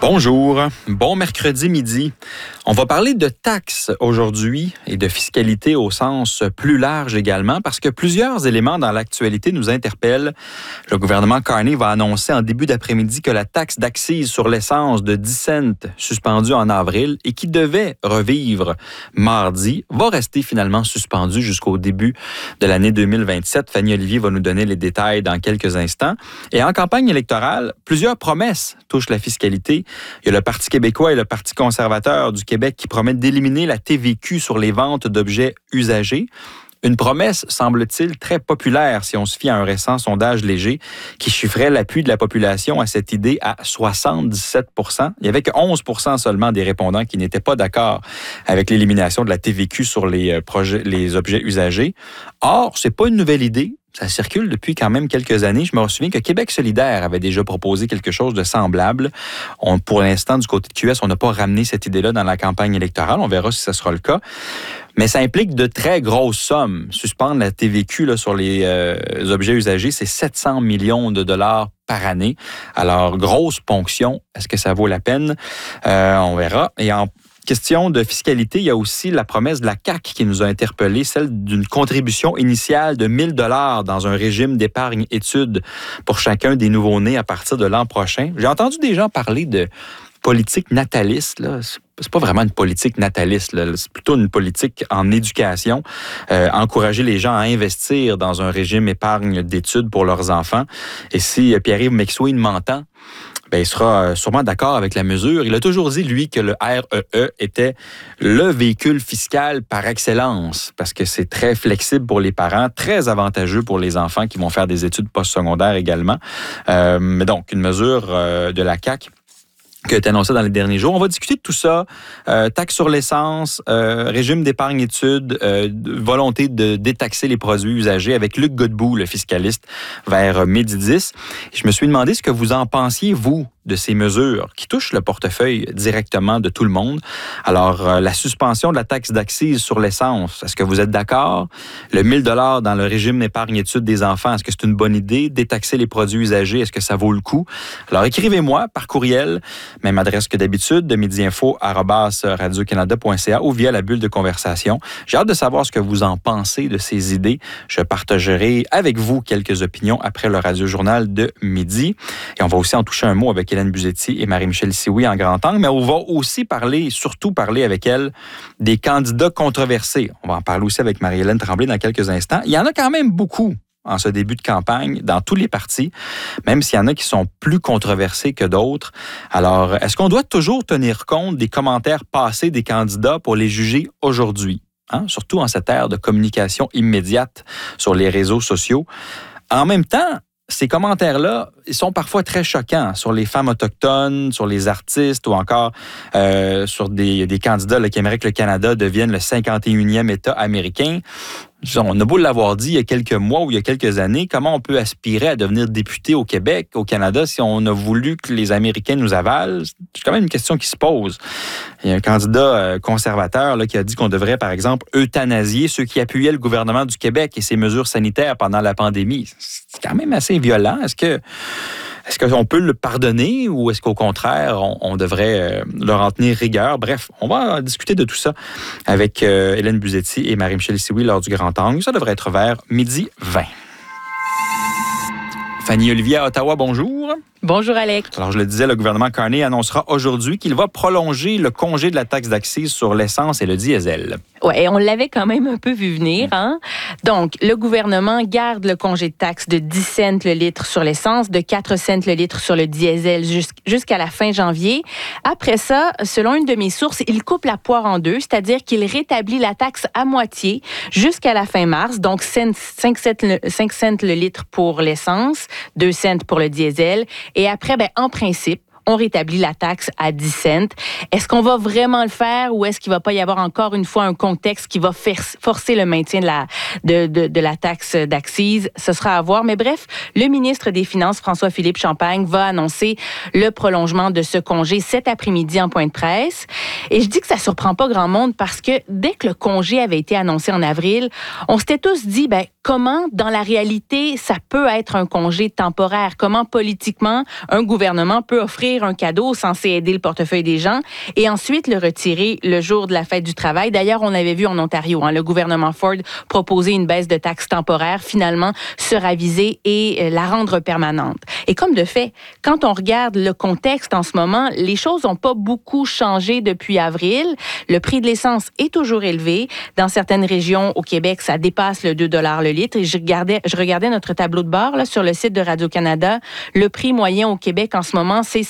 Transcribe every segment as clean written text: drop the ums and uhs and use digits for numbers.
Bonjour, bon mercredi midi. On va parler de taxes aujourd'hui et de fiscalité au sens plus large également parce que plusieurs éléments dans l'actualité nous interpellent. Le gouvernement Carney va annoncer en début d'après-midi que la taxe d'accise sur l'essence de 10 cents suspendue en avril et qui devait revivre mardi va rester finalement suspendue jusqu'au début de l'année 2027. Fanny Olivier va nous donner les détails dans quelques instants. Et en campagne électorale, plusieurs promesses touchent la fiscalité. Il y a le Parti québécois et le Parti conservateur du Québec qui promettent d'éliminer la TVQ sur les ventes d'objets usagés. Une promesse, semble-t-il, très populaire si on se fie à un récent sondage léger qui chiffrait l'appui de la population à cette idée à 77 %. Il n'y avait que 11 % seulement des répondants qui n'étaient pas d'accord avec l'élimination de la TVQ sur les objets usagés. Or, c'est pas une nouvelle idée. Ça circule depuis quand même quelques années. Je me souviens que Québec solidaire avait déjà proposé quelque chose de semblable. Pour l'instant, du côté de QS, on n'a pas ramené cette idée-là dans la campagne électorale. On verra si ce sera le cas. Mais ça implique de très grosses sommes. Suspendre la TVQ là, sur les objets usagés, c'est 700 millions de dollars par année. Alors, grosse ponction. Est-ce que ça vaut la peine? On verra. Et en question de fiscalité, il y a aussi la promesse de la CAQ qui nous a interpellés, celle d'une contribution initiale de 1 000 $ dans un régime d'épargne-études pour chacun des nouveau-nés à partir de l'an prochain. J'ai entendu des gens parler de politique nataliste, là. C'est pas vraiment une politique nataliste, là. C'est plutôt une politique en éducation, encourager les gens à investir dans un régime épargne d'études pour leurs enfants. Et si Pierre-Yves McSween m'entend, il sera sûrement d'accord avec la mesure. Il a toujours dit, lui, que le REE était le véhicule fiscal par excellence parce que c'est très flexible pour les parents, très avantageux pour les enfants qui vont faire des études postsecondaires également. Mais donc, une mesure de la CAQ qui a été annoncé dans les derniers jours. On va discuter de tout ça. Taxe sur l'essence, régime d'épargne-études, volonté de détaxer les produits usagés avec Luc Godbout, le fiscaliste, vers midi 10. Je me suis demandé ce que vous en pensiez, vous, de ces mesures qui touchent le portefeuille directement de tout le monde. Alors, la suspension de la taxe d'accise sur l'essence, est-ce que vous êtes d'accord? Le 1 000 $ dans le régime d'épargne-études des enfants, est-ce que c'est une bonne idée? Détaxer les produits usagés, est-ce que ça vaut le coup? Alors, écrivez-moi par courriel, même adresse que d'habitude, de midinfo@radiocanada.ca ou via la bulle de conversation. J'ai hâte de savoir ce que vous en pensez de ces idées. Je partagerai avec vous quelques opinions après le radiojournal de midi. Et on va aussi en toucher un mot avec Hélène Buzetti et Marie-Michel Sioui en grand angle, mais on va aussi surtout parler avec elle des candidats controversés. On va en parler aussi avec Marie-Hélène Tremblay dans quelques instants. Il y en a quand même beaucoup en ce début de campagne, dans tous les partis, même s'il y en a qui sont plus controversés que d'autres. Alors, est-ce qu'on doit toujours tenir compte des commentaires passés des candidats pour les juger aujourd'hui? Surtout en cette ère de communication immédiate sur les réseaux sociaux. En même temps, ces commentaires-là, ils sont parfois très choquants sur les femmes autochtones, sur les artistes ou encore sur des candidats là, qui aimeraient que le Canada devienne le 51e État américain. On a beau l'avoir dit il y a quelques mois ou il y a quelques années, comment on peut aspirer à devenir député au Québec, au Canada, si on a voulu que les Américains nous avalent? C'est quand même une question qui se pose. Il y a un candidat conservateur là, qui a dit qu'on devrait, par exemple, euthanasier ceux qui appuyaient le gouvernement du Québec et ses mesures sanitaires pendant la pandémie. C'est quand même assez violent. Est-ce qu'on peut le pardonner ou est-ce qu'au contraire, on devrait leur en tenir rigueur? Bref, on va discuter de tout ça avec Hélène Buzetti et Marie-Michel Sioui lors du Grand Angle. Ça devrait être vers midi 20. Fanny Olivier à Ottawa, bonjour. Bonjour, Alex. Alors, je le disais, le gouvernement Carney annoncera aujourd'hui qu'il va prolonger le congé de la taxe d'accise sur l'essence et le diesel. Oui, on l'avait quand même un peu vu venir. Donc, le gouvernement garde le congé de taxe de 10 cents le litre sur l'essence, de 4 cents le litre sur le diesel jusqu'à la fin janvier. Après ça, selon une de mes sources, il coupe la poire en deux, c'est-à-dire qu'il rétablit la taxe à moitié jusqu'à la fin mars. Donc, 5 cents le litre pour l'essence, 2 cents pour le diesel. Et après, en principe, on rétablit la taxe à 10 cents. Est-ce qu'on va vraiment le faire ou est-ce qu'il ne va pas y avoir encore une fois un contexte qui va forcer le maintien de la taxe d'accise? Ce sera à voir. Mais bref, le ministre des Finances, François-Philippe Champagne, va annoncer le prolongement de ce congé cet après-midi en point de presse. Et je dis que ça ne surprend pas grand monde parce que dès que le congé avait été annoncé en avril, on s'était tous dit, comment, dans la réalité, ça peut être un congé temporaire. Comment, politiquement, un gouvernement peut offrir un cadeau censé aider le portefeuille des gens et ensuite le retirer le jour de la fête du travail. D'ailleurs, on avait vu en Ontario, le gouvernement Ford proposer une baisse de taxes temporaire, finalement se raviser et la rendre permanente. Et comme de fait, quand on regarde le contexte en ce moment, les choses n'ont pas beaucoup changé depuis avril. Le prix de l'essence est toujours élevé. Dans certaines régions au Québec, ça dépasse le 2 $ le litre. Et je regardais notre tableau de bord là, sur le site de Radio-Canada. Le prix moyen au Québec en ce moment, c'est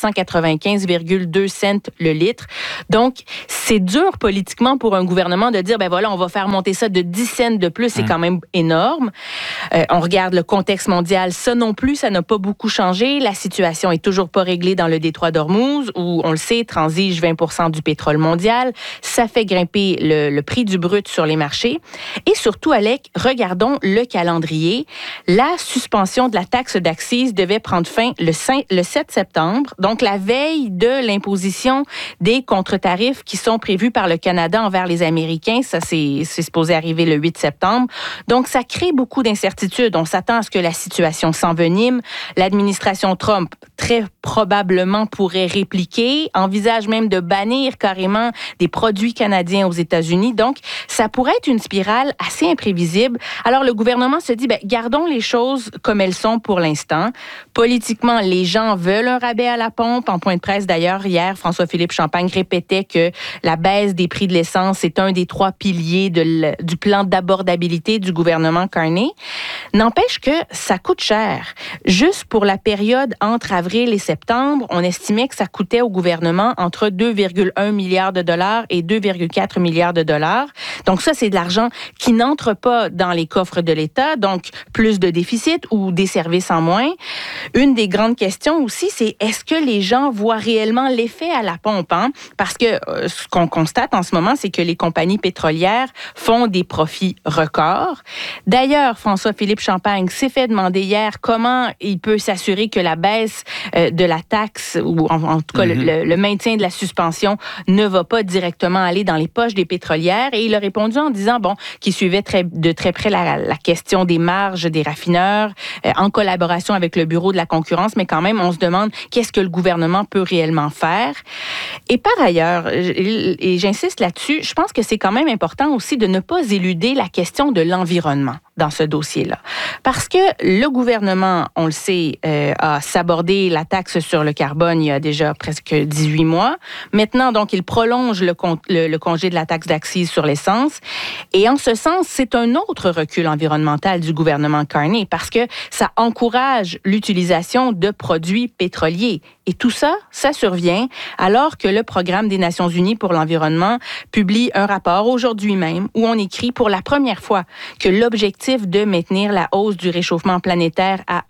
195,2 cents le litre. Donc, c'est dur politiquement pour un gouvernement de dire, ben voilà, on va faire monter ça de 10 cents de plus. C'est quand même énorme. On regarde le contexte mondial. Ça non plus, ça n'a pas beaucoup changé. La situation est toujours pas réglée dans le détroit d'Ormuz, où, on le sait, transige 20% du pétrole mondial. Ça fait grimper le prix du brut sur les marchés. Et surtout, Alec, regardons le calendrier. La suspension de la taxe d'accise devait prendre fin le 7 septembre, donc la veille de l'imposition des contre-tarifs qui sont prévus par le Canada envers les Américains. Ça, c'est supposé arriver le 8 septembre. Donc, ça crée beaucoup d'incertitudes. On s'attend à ce que la situation s'envenime. L'administration Trump, très probablement, pourrait répliquer, envisage même de bannir carrément des produits canadiens aux États-Unis. Donc, ça pourrait être une spirale assez imprévisible. Alors, le gouvernement se dit, gardons les choses comme elles sont pour l'instant. Politiquement, les gens veulent un rabais à la pompe. En point de presse, d'ailleurs, hier, François-Philippe Champagne répétait que la baisse des prix de l'essence est un des 3 piliers du plan d'abordabilité du gouvernement Carney. N'empêche que ça coûte cher. Juste pour la période entre avril et septembre, on estimait que ça coûtait au gouvernement entre 2,1 milliards de dollars et 2,4 milliards de dollars. Donc ça, c'est de l'argent qui n'entre pas dans les coffres de l'État, donc plus de déficit ou des services en moins. Une des grandes questions aussi, c'est est-ce que les gens voient réellement l'effet à la pompe? Parce que ce qu'on constate en ce moment, c'est que les compagnies pétrolières font des profits records. D'ailleurs, François-Philippe Champagne s'est fait demander hier comment il peut s'assurer que la baisse de la taxe, ou en tout cas le maintien de la suspension, ne va pas directement aller dans les poches des pétrolières. Et il a répondu en disant qu'il suivait de très près la question des marges des raffineurs en collaboration avec le Bureau de la concurrence, mais quand même, on se demande qu'est-ce que le gouvernement peut réellement faire. Et par ailleurs, et j'insiste là-dessus, je pense que c'est quand même important aussi de ne pas éluder la question de l'environnement dans ce dossier-là. Parce que le gouvernement, on le sait, a sabordé la taxe sur le carbone il y a déjà presque 18 mois. Maintenant, donc, il prolonge le congé de la taxe d'accise sur l'essence. Et en ce sens, c'est un autre recul environnemental du gouvernement Carney parce que ça encourage l'utilisation de produits pétroliers. Et tout ça, ça survient alors que le Programme des Nations Unies pour l'environnement publie un rapport aujourd'hui même où on écrit pour la première fois que l'objectif de maintenir la hausse du réchauffement planétaire à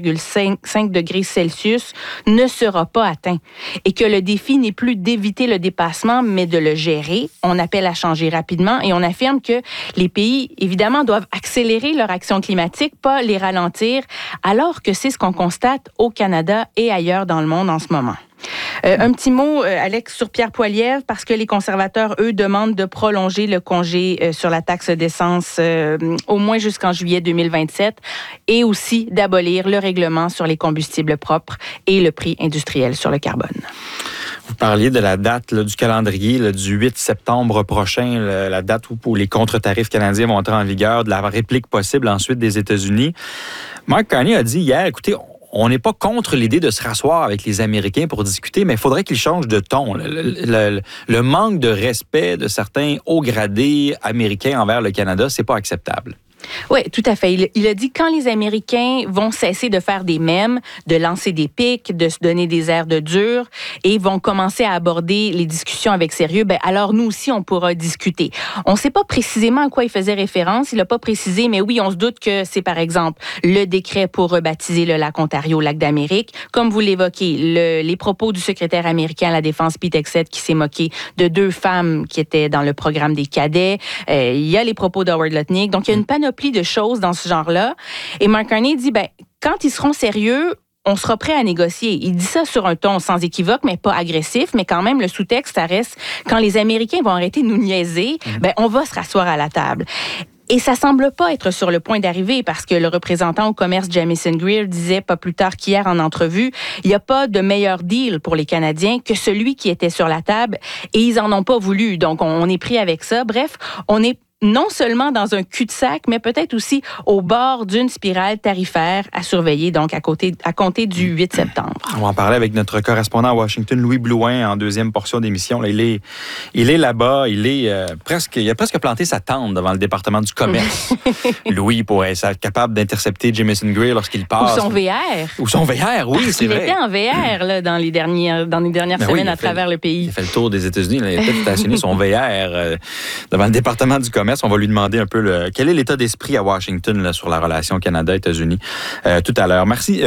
1,5 degrés Celsius ne sera pas atteint et que le défi n'est plus d'éviter le dépassement, mais de le gérer. On appelle à changer rapidement et on affirme que les pays, évidemment, doivent accélérer leur action climatique, pas les ralentir, alors que c'est ce qu'on constate au Canada et ailleurs dans le monde en ce moment. Un petit mot, Alex, sur Pierre Poilievre, parce que les conservateurs, eux, demandent de prolonger le congé sur la taxe d'essence au moins jusqu'en juillet 2027 et aussi d'abolir le règlement sur les combustibles propres et le prix industriel sur le carbone. Vous parliez de la date du calendrier du 8 septembre prochain, la date où les contre-tarifs canadiens vont entrer en vigueur, de la réplique possible ensuite des États-Unis. Mark Carney a dit hier, écoutez, on n'est pas contre l'idée de se rasseoir avec les Américains pour discuter, mais il faudrait qu'ils changent de ton. Le manque de respect de certains hauts gradés américains envers le Canada, c'est pas acceptable. Oui, tout à fait. Il a dit quand les Américains vont cesser de faire des mèmes, de lancer des pics, de se donner des airs de dur et vont commencer à aborder les discussions avec sérieux, alors nous aussi, on pourra discuter. On ne sait pas précisément à quoi il faisait référence. Il n'a pas précisé, mais oui, on se doute que c'est, par exemple, le décret pour rebaptiser le lac Ontario lac d'Amérique. Comme vous l'évoquez, les propos du secrétaire américain à la Défense, Pete Hegseth, qui s'est moqué de 2 femmes qui étaient dans le programme des cadets. Il y a les propos d'Howard Lutnick. Donc, il y a une panoplie de choses dans ce genre-là. Et Mark Carney dit, quand ils seront sérieux, on sera prêt à négocier. Il dit ça sur un ton sans équivoque, mais pas agressif, mais quand même, le sous-texte, ça reste, quand les Américains vont arrêter de nous niaiser, on va se rasseoir à la table. Et ça semble pas être sur le point d'arriver parce que le représentant au commerce Jamieson Greer disait pas plus tard qu'hier en entrevue, il n'y a pas de meilleur deal pour les Canadiens que celui qui était sur la table et ils en ont pas voulu. Donc, on est pris avec ça. Bref, on est non seulement dans un cul-de-sac, mais peut-être aussi au bord d'une spirale tarifaire à surveiller, donc à compter du 8 septembre. On va en parler avec notre correspondant à Washington, Louis Blouin, en deuxième portion d'émission. Là, il est là-bas, il a presque planté sa tente devant le département du commerce. Louis pourrait être capable d'intercepter Jamieson Greer lorsqu'il passe. Ou son VR. Ou son VR, oui, c'est vrai. Il était en VR là, dans les dernières semaines à travers le pays. Il a fait le tour des États-Unis. Là, il a peut-être stationné son VR devant le département du commerce. On va lui demander un peu quel est l'état d'esprit à Washington là, sur la relation Canada-États-Unis tout à l'heure. Merci.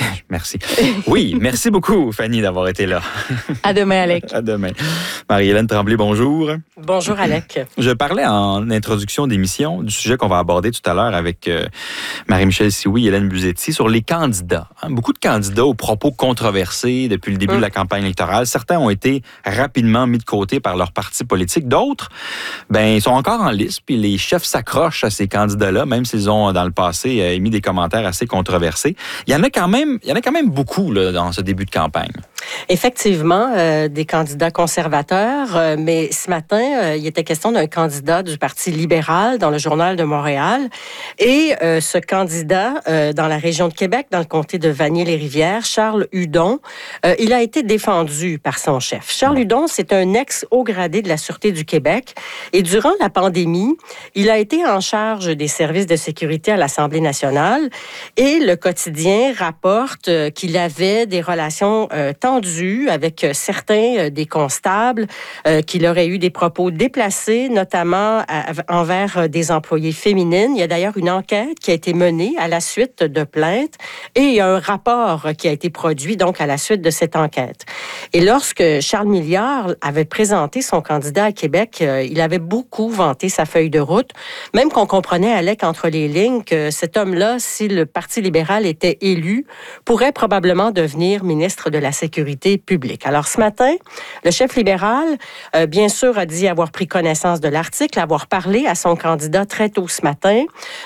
Oui, merci beaucoup, Fanny, d'avoir été là. À demain, Alec. À demain. Marie-Hélène Tremblay, bonjour. Bonjour, Alec. Je parlais en introduction d'émission du sujet qu'on va aborder tout à l'heure avec Marie-Michel Sioui et Hélène Buzetti sur les candidats. Beaucoup de candidats aux propos controversés depuis le début de la campagne électorale. Certains ont été rapidement mis de côté par leur parti politique. D'autres, ils sont encore en lice. Puis les chefs s'accrochent à ces candidats-là, même s'ils ont, dans le passé, émis des commentaires assez controversés. Il y en a quand même beaucoup là, dans ce début de campagne. Effectivement, des candidats conservateurs, mais ce matin, il était question d'un candidat du Parti libéral dans le Journal de Montréal. Et ce candidat, dans la région de Québec, dans le comté de Vanier-les-Rivières, Charles Hudon, il a été défendu par son chef. Charles Hudon, c'est un ex-haut gradé de la Sûreté du Québec. Et durant la pandémie, il a été en charge des services de sécurité à l'Assemblée nationale. Et le quotidien rapporte qu'il avait des relations tendu avec certains des constables, qu'il aurait eu des propos déplacés, notamment envers des employées féminines. Il y a d'ailleurs une enquête qui a été menée à la suite de plaintes et il y a un rapport qui a été produit donc à la suite de cette enquête. Et lorsque Charles Milliard avait présenté son candidat à Québec, il avait beaucoup vanté sa feuille de route, même qu'on comprenait, Alec, entre les lignes, que cet homme-là, si le Parti libéral était élu, pourrait probablement devenir ministre de la Sécurité publique. Alors, ce matin, le chef libéral, bien sûr, a dit avoir pris connaissance de l'article, avoir parlé à son candidat très tôt ce matin.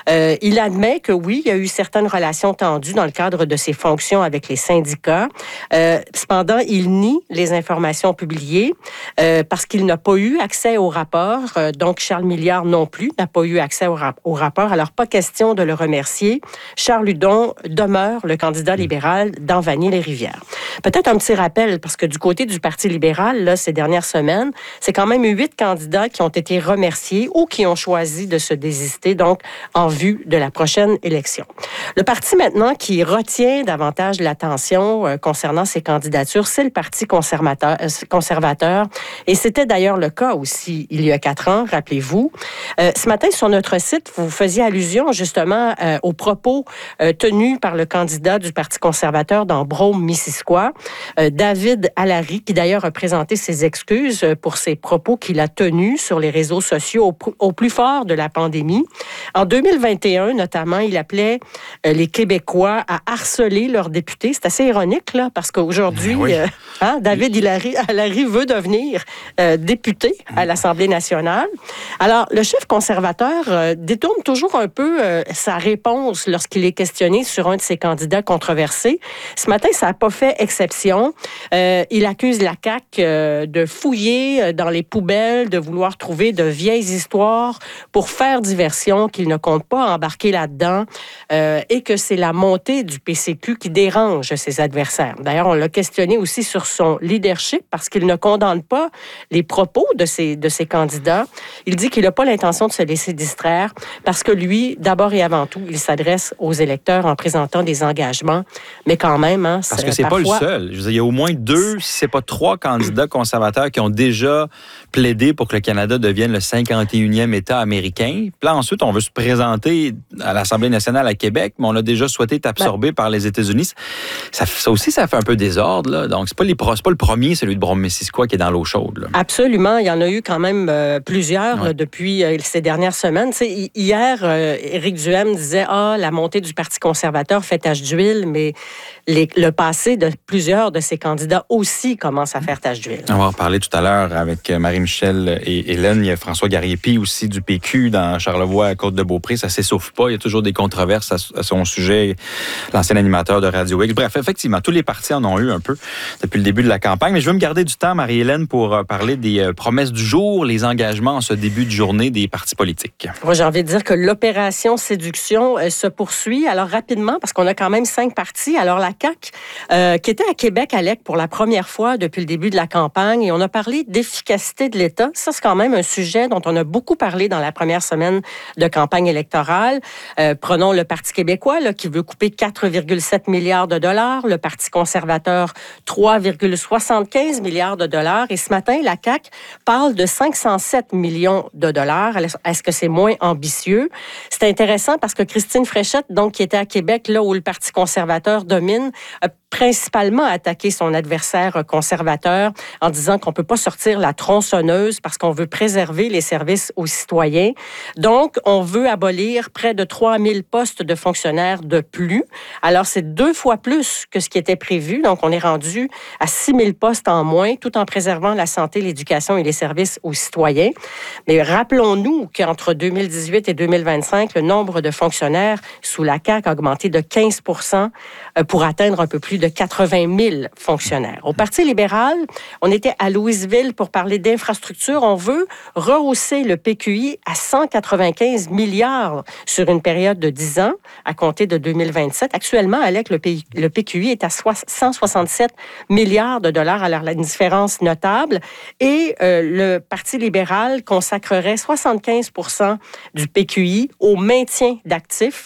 Il admet que oui, il y a eu certaines relations tendues dans le cadre de ses fonctions avec les syndicats. Cependant, il nie les informations publiées parce qu'il n'a pas eu accès au rapport. Donc, Charles Milliard non plus n'a pas eu accès au rapport. Alors, pas question de le remercier. Charles Hudon demeure le candidat libéral dans Vanier-les-Rivières. Peut-être un petit rappel, parce que du côté du Parti libéral, là, ces dernières semaines, c'est quand même 8 candidats qui ont été remerciés ou qui ont choisi de se désister, donc, en vue de la prochaine élection. Le parti, maintenant, qui retient davantage l'attention concernant ces candidatures, c'est le Parti conservateur. Et c'était d'ailleurs le cas aussi il y a 4 ans, rappelez-vous. Ce matin, sur notre site, vous faisiez allusion, justement, aux propos tenus par le candidat du Parti conservateur dans Brome-Missisquoi, David Allary, qui d'ailleurs a présenté ses excuses pour ses propos qu'il a tenus sur les réseaux sociaux au plus fort de la pandémie. En 2021, notamment, il appelait les Québécois à harceler leurs députés. C'est assez ironique, là, parce qu'aujourd'hui, David Allary veut devenir député à l'Assemblée nationale. Alors, le chef conservateur détourne toujours un peu sa réponse lorsqu'il est questionné sur un de ses candidats controversés. Ce matin, ça n'a pas fait exception. Il accuse la CAQ de fouiller dans les poubelles, de vouloir trouver de vieilles histoires pour faire diversion, qu'il ne compte pas embarquer là-dedans et que c'est la montée du PCQ qui dérange ses adversaires. D'ailleurs, on l'a questionné aussi sur son leadership parce qu'il ne condamne pas les propos de ses candidats. Il dit qu'il n'a pas l'intention de se laisser distraire parce que lui, d'abord et avant tout, il s'adresse aux électeurs en présentant des engagements, mais quand même... Parce que c'est parfois... pas le seul. Je veux dire, il y a au moins 2, si ce n'est pas 3 candidats conservateurs qui ont déjà plaidé pour que le Canada devienne le 51e État américain. Puis là, ensuite, on veut se présenter à l'Assemblée nationale à Québec, mais on a déjà souhaité être absorbé par les États-Unis. Ça aussi, ça fait un peu désordre. Là. Donc, c'est pas le premier, celui de Brome-Missisquoi, qui est dans l'eau chaude. Là. Absolument. Il y en a eu quand même plusieurs depuis ces dernières semaines. T'sais, hier, Éric Duhaime disait « la montée du Parti conservateur fait tache d'huile », mais le passé de plusieurs de de ces candidats aussi commence à faire tache d'huile. On va en parler tout à l'heure avec Marie-Michel et Hélène. Il y a François Garriépi aussi du PQ dans Charlevoix à Côte-de-Beaupré. Ça s'essouffle pas. Il y a toujours des controverses à son sujet. L'ancien animateur de Radio X. Bref, effectivement, tous les partis en ont eu un peu depuis le début de la campagne. Mais je veux me garder du temps, Marie-Hélène, pour parler des promesses du jour, les engagements en ce début de journée des partis politiques. Moi, j'ai envie de dire que l'opération séduction se poursuit. Alors, rapidement, parce qu'on a quand même 5 partis. Alors, la CAQ, qui était à Québec, Alec, pour la première fois depuis le début de la campagne, et on a parlé d'efficacité de l'État. Ça, c'est quand même un sujet dont on a beaucoup parlé dans la première semaine de campagne électorale. Prenons le Parti québécois, là, qui veut couper 4,7 milliards de dollars. Le Parti conservateur, 3,75 milliards de dollars. Et ce matin, la CAQ parle de 507 millions de dollars. Est-ce que c'est moins ambitieux? C'est intéressant parce que Christine Fréchette, donc, qui était à Québec, là où le Parti conservateur domine, a principalement attaqué son adversaire conservateur en disant qu'on ne peut pas sortir la tronçonneuse parce qu'on veut préserver les services aux citoyens. Donc, on veut abolir près de 3000 postes de fonctionnaires de plus. Alors, c'est 2 fois plus que ce qui était prévu. Donc, on est rendu à 6000 postes en moins, tout en préservant la santé, l'éducation et les services aux citoyens. Mais rappelons-nous qu'entre 2018 et 2025, le nombre de fonctionnaires sous la CAQ a augmenté de 15 % pour atteindre un peu plus de 80 000 fonctionnaires. Au Parti libéral, on était à Louisville pour parler d'infrastructures. On veut rehausser le PQI à 195 milliards sur une période de 10 ans à compter de 2027. Actuellement, Alec, le PQI est à 167 milliards de dollars, alors une différence notable. Et le Parti libéral consacrerait 75 % du PQI au maintien d'actifs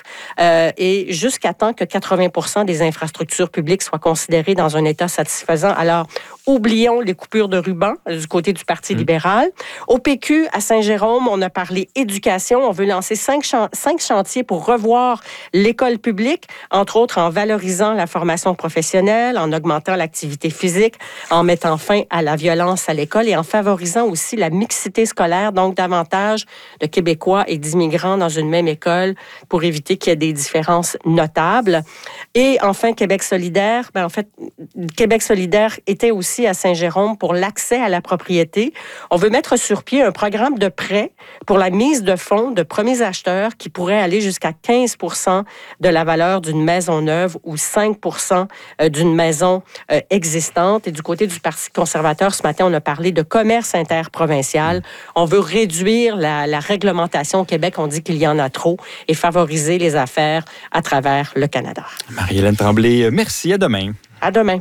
et jusqu'à temps que 80 % des infrastructures publiques soient considérées dans un état satisfaisant. Alors, oublions les coupures de ruban du côté du Parti libéral. Au PQ, à Saint-Jérôme, on a parlé éducation. On veut lancer 5 chantiers pour revoir l'école publique, entre autres en valorisant la formation professionnelle, en augmentant l'activité physique, en mettant fin à la violence à l'école et en favorisant aussi la mixité scolaire, donc davantage de Québécois et d'immigrants dans une même école pour éviter qu'il y ait des différences notables. Et enfin, Québec solidaire. En fait, Québec solidaire était aussi à Saint-Jérôme pour l'accès à la propriété. On veut mettre sur pied un programme de prêt pour la mise de fonds de premiers acheteurs qui pourrait aller jusqu'à 15 % de la valeur d'une maison neuve ou 5 % d'une maison existante. Et du côté du Parti conservateur, ce matin, on a parlé de commerce interprovincial. On veut réduire la réglementation au Québec. On dit qu'il y en a trop et favoriser les affaires à travers le Canada. Marie-Hélène Tremblay, merci. À demain. À demain.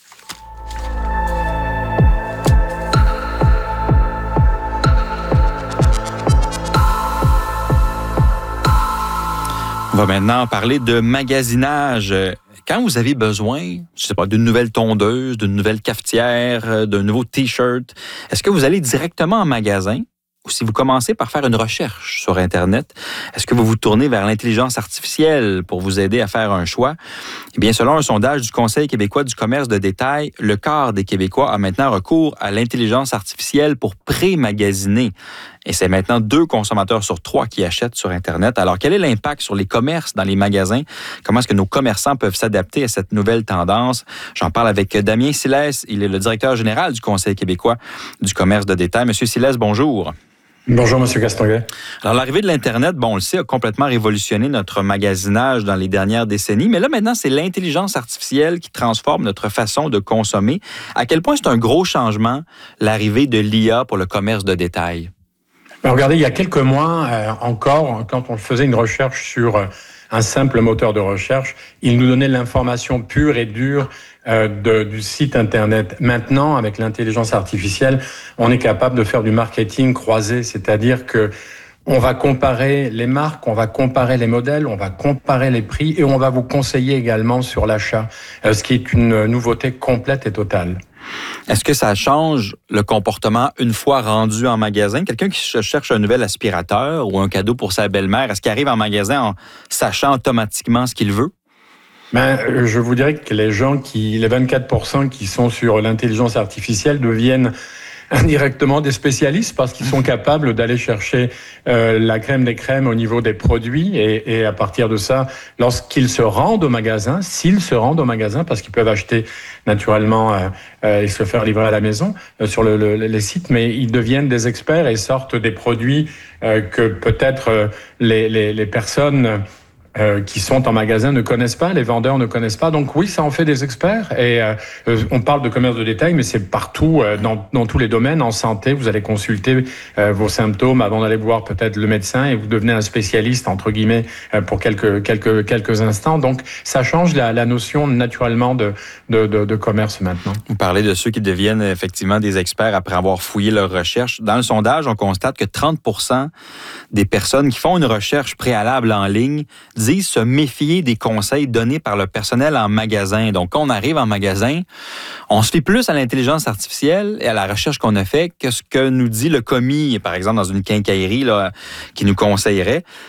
On va maintenant parler de magasinage. Quand vous avez besoin, je sais pas, d'une nouvelle tondeuse, d'une nouvelle cafetière, d'un nouveau T-shirt, est-ce que vous allez directement en magasin? Ou si vous commencez par faire une recherche sur Internet, est-ce que vous vous tournez vers l'intelligence artificielle pour vous aider à faire un choix? Eh bien, selon un sondage du Conseil québécois du commerce de détail, le quart des Québécois a maintenant recours à l'intelligence artificielle pour pré-magasiner. Et c'est maintenant 2 consommateurs sur 3 qui achètent sur Internet. Alors, quel est l'impact sur les commerces dans les magasins? Comment est-ce que nos commerçants peuvent s'adapter à cette nouvelle tendance? J'en parle avec Damien Silès. Il est le directeur général du Conseil québécois du commerce de détail. Monsieur Silès, bonjour. Bonjour, M. Castonguay. Alors, l'arrivée de l'Internet, on le sait, a complètement révolutionné notre magasinage dans les dernières décennies. Mais là, maintenant, c'est l'intelligence artificielle qui transforme notre façon de consommer. À quel point c'est un gros changement, l'arrivée de l'IA pour le commerce de détail? Regardez, il y a quelques mois encore, quand on faisait une recherche sur un simple moteur de recherche, il nous donnait l'information pure et dure du site Internet. Maintenant, avec l'intelligence artificielle, on est capable de faire du marketing croisé, c'est-à-dire que on va comparer les marques, on va comparer les modèles, on va comparer les prix et on va vous conseiller également sur l'achat, ce qui est une nouveauté complète et totale. Est-ce que ça change le comportement une fois rendu en magasin? Quelqu'un qui cherche un nouvel aspirateur ou un cadeau pour sa belle-mère, est-ce qu'il arrive en magasin en sachant automatiquement ce qu'il veut? Je vous dirais que les 24% qui sont sur l'intelligence artificielle deviennent indirectement des spécialistes parce qu'ils sont capables d'aller chercher la crème des crèmes au niveau des produits et à partir de ça, lorsqu'ils se rendent au magasin, s'ils se rendent au magasin, parce qu'ils peuvent acheter naturellement et se faire livrer à la maison sur les sites, mais ils deviennent des experts et sortent des produits que peut-être les personnes qui sont en magasin ne connaissent pas, les vendeurs ne connaissent pas. Donc oui, ça en fait des experts. Et on parle de commerce de détail, mais c'est partout, dans tous les domaines. En santé, vous allez consulter vos symptômes avant d'aller voir peut-être le médecin et vous devenez un spécialiste, entre guillemets, pour quelques instants. Donc ça change la notion naturellement de commerce maintenant. Vous parlez de ceux qui deviennent effectivement des experts après avoir fouillé leur recherche. Dans le sondage, on constate que 30% des personnes qui font une recherche préalable en ligne disent se méfier des conseils donnés par le personnel en magasin. Donc, quand on arrive en magasin, on se fie plus à l'intelligence artificielle et à la recherche qu'on a fait que ce que nous dit le commis, par exemple, dans une quincaillerie là, qui nous conseillerait.